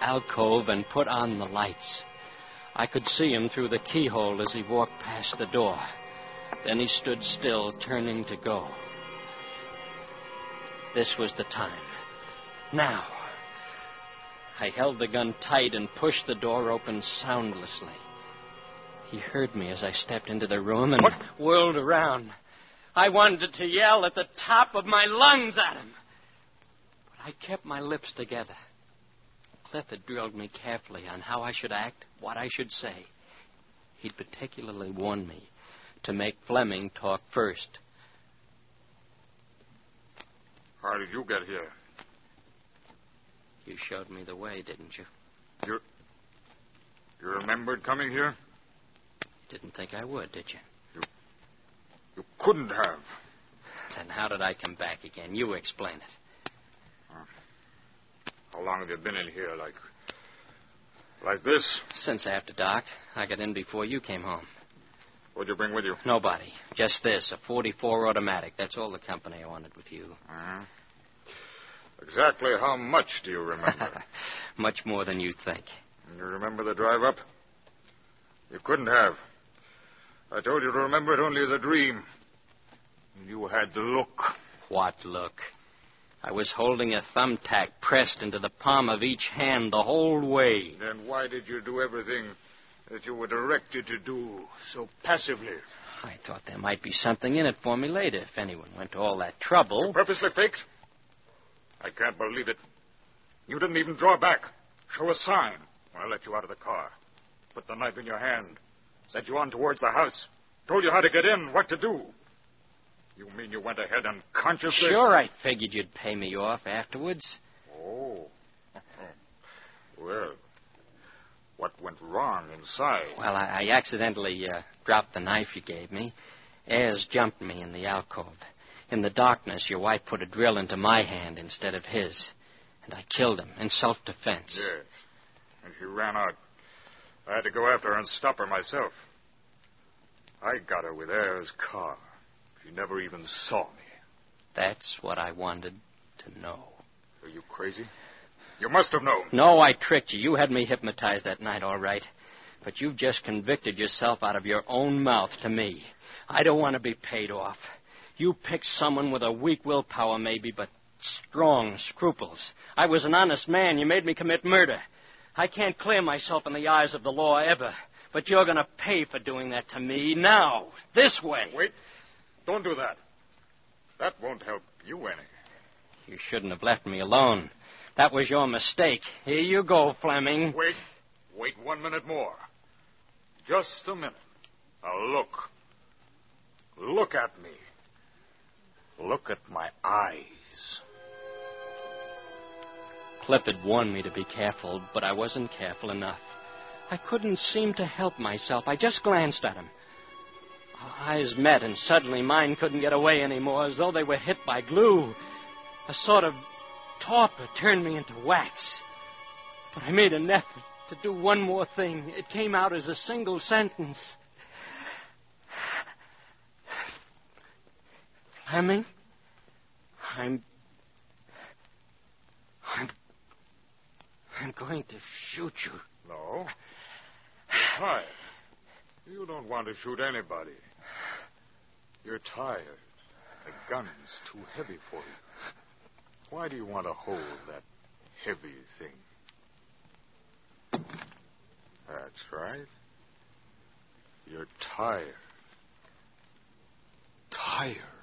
alcove and put on the lights. I could see him through the keyhole as he walked past the door. Then he stood still, turning to go. This was the time. Now. I held the gun tight and pushed the door open soundlessly. He heard me as I stepped into the room and whirled around. I wanted to yell at the top of my lungs at him. But I kept my lips together. Cliff had drilled me carefully on how I should act, what I should say. He'd particularly warned me to make Fleming talk first. How did you get here? You showed me the way, didn't you? You remembered coming here? Didn't think I would, did you? You couldn't have. Then how did I come back again? You explain it. How long have you been in here, like this? Since after dark. I got in before you came home. What'd you bring with you? Nobody. Just this, a .44 automatic. That's all the company I wanted with you. Exactly how much do you remember? Much more than you think. You remember the drive up? You couldn't have. I told you to remember it only as a dream. You had the look. What look? I was holding a thumbtack pressed into the palm of each hand the whole way. Then why did you do everything that you were directed to do so passively? I thought there might be something in it for me later if anyone went to all that trouble. You purposely faked? I can't believe it. You didn't even draw back, show a sign when I let you out of the car. Put the knife in your hand, sent you on towards the house, told you how to get in, what to do. You mean you went ahead unconsciously? Sure, I figured you'd pay me off afterwards. Oh. Well, what went wrong inside? Well, I accidentally dropped the knife you gave me. Ayers jumped me in the alcove. In the darkness, your wife put a drill into my hand instead of his. And I killed him in self-defense. Yes. And she ran out. I had to go after her and stop her myself. I got her with Ayers' car. She never even saw me. That's what I wanted to know. Are you crazy? You must have known. No, I tricked you. You had me hypnotized that night, all right. But you've just convicted yourself out of your own mouth to me. I don't want to be paid off. You picked someone with a weak willpower, maybe, but strong scruples. I was an honest man. You made me commit murder. I can't clear myself in the eyes of the law ever. But you're going to pay for doing that to me now, this way. Wait. Don't do that. That won't help you any. You shouldn't have left me alone. That was your mistake. Here you go, Fleming. Wait 1 minute more. Just a minute. Now look. Look at me. Look at my eyes. Cliff had warned me to be careful, but I wasn't careful enough. I couldn't seem to help myself. I just glanced at him. Our eyes met, and suddenly mine couldn't get away anymore, as though they were hit by glue. A sort of torpor turned me into wax. But I made an effort to do one more thing. It came out as a single sentence. Fleming, I'm going to shoot you. No. Why? You don't want to shoot anybody. You're tired. The gun's too heavy for you. Why do you want to hold that heavy thing? That's right. You're tired. Tired.